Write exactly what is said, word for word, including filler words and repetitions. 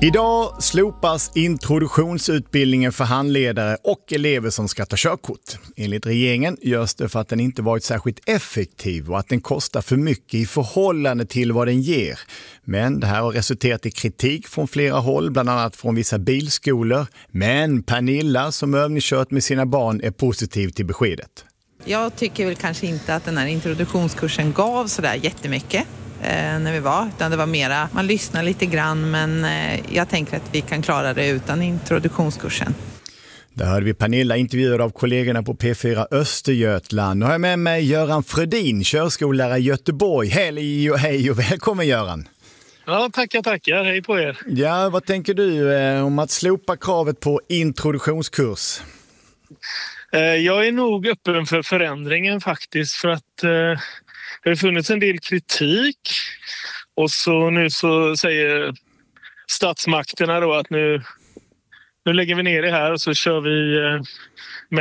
Idag slopas introduktionsutbildningen för handledare och elever som ska ta körkort. Enligt regeringen görs det för att den inte varit särskilt effektiv och att den kostar för mycket i förhållande till vad den ger. Men det här har resulterat i kritik från flera håll, bland annat från vissa bilskolor. Men Pernilla, som övningskört med sina barn, är positiv till beskedet. Jag tycker väl kanske inte att den här introduktionskursen gav sådär jättemycket eh, när vi var. Utan det var mera, man lyssnar lite grann, men eh, jag tänker att vi kan klara det utan introduktionskursen. Där hörde vi Pernilla intervjuad av kollegorna på P fyra Östergötland. Nu har jag med mig Göran Frödin, körskollärare i Göteborg. Hej och hej och välkommen Göran. Ja, tackar, tackar. Hej på er. Ja, vad tänker du eh, om att slopa kravet på introduktionskurs? Jag är nog öppen för förändringen faktiskt, för att eh, det har funnits en del kritik och så nu så säger statsmakterna då att nu, nu lägger vi ner det här och så kör vi eh, med